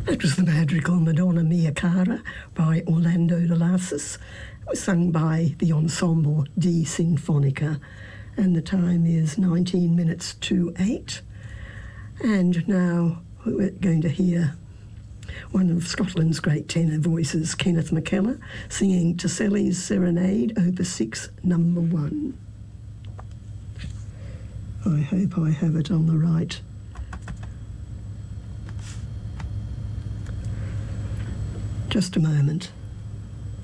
It was the Madrigal Madonna Mia Cara by Orlando de Lasis. It was sung by the Ensemble di Sinfonica, and the time is 19 minutes to 8. And now we're going to hear one of Scotland's great tenor voices, Kenneth McKellar, singing Toselli's Serenade, Opus 6, number 1. I hope I have it on the right. Just a moment.